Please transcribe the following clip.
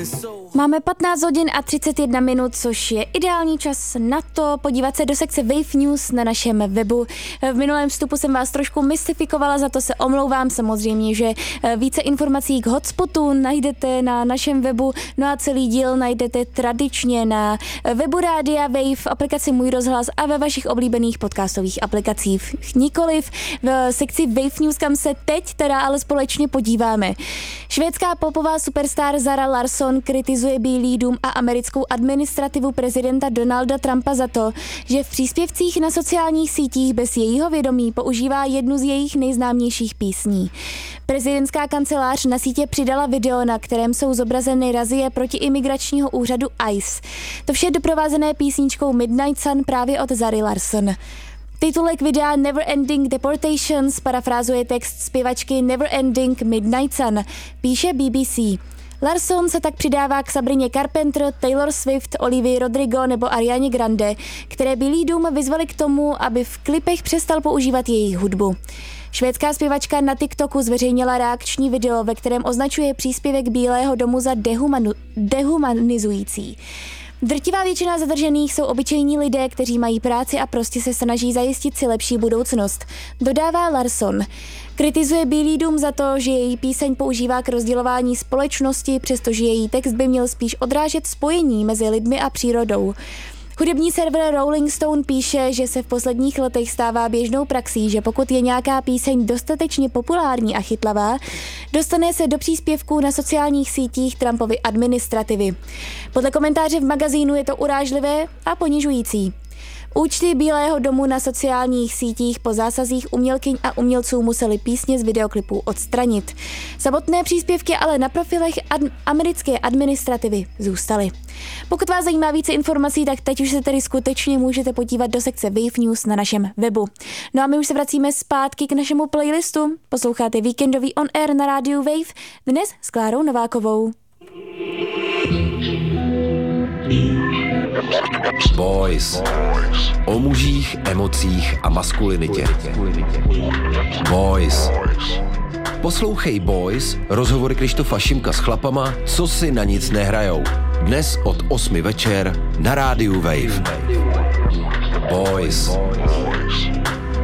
Máme 15 hodin a 31 minut, což je ideální čas na to podívat se do sekce Wave News na našem webu. V minulém vstupu jsem vás trošku mystifikovala, za to se omlouvám. Samozřejmě, že více informací k hotspotu najdete na našem webu, no a celý díl najdete tradičně na webu Rádia Wave, aplikaci Můj rozhlas a ve vašich oblíbených podcastových aplikacích. Nikoliv v sekci Wave News, kam se teď teda ale společně podíváme. Švédská popová superstar Zara Larsson kritizuje Bílý dům a americkou administrativu prezidenta Donalda Trumpa za to, že v příspěvcích na sociálních sítích bez jejího vědomí používá jednu z jejich nejznámějších písní. Prezidentská kancelář na sítě přidala video, na kterém jsou zobrazeny razie protiimigračního úřadu ICE. To vše doprovázené písničkou Midnight Sun právě od Zary Larsson. Titulek videa Never Ending Deportations parafrázuje text zpěvačky Never Ending Midnight Sun, píše BBC. Larsson se tak přidává k Sabrině Carpenter, Taylor Swift, Olivii Rodrigo nebo Arianě Grande, které Bílý dům vyzvali k tomu, aby v klipech přestal používat jejich hudbu. Švédská zpěvačka na TikToku zveřejnila reakční video, ve kterém označuje příspěvek Bílého domu za dehumanizující. Drtivá většina zadržených jsou obyčejní lidé, kteří mají práci a prostě se snaží zajistit si lepší budoucnost, dodává Larsson. Kritizuje Bílý dům za to, že její píseň používá k rozdělování společnosti, přestože její text by měl spíš odrážet spojení mezi lidmi a přírodou. Hudební server Rolling Stone píše, že se v posledních letech stává běžnou praxí, že pokud je nějaká píseň dostatečně populární a chytlavá, dostane se do příspěvků na sociálních sítích Trumpovy administrativy. Podle komentáře v magazínu je to urážlivé a ponižující. Účty Bílého domu na sociálních sítích po zásazích umělkyň a umělců museli písně z videoklipů odstranit. Samotné příspěvky ale na profilech americké administrativy zůstaly. Pokud vás zajímá více informací, tak teď už se tedy skutečně můžete podívat do sekce Wave News na našem webu. No a my už se vracíme zpátky k našemu playlistu. Posloucháte víkendový On Air na rádiu Wave, dnes s Klárou Novákovou. Boys. O mužích, emocích a maskulinitě. Boys. Poslouchej Boys, rozhovory Krištofa Šimka s chlapama, co si na nic nehrajou. Dnes od 8 večer na rádiu Wave. Boys.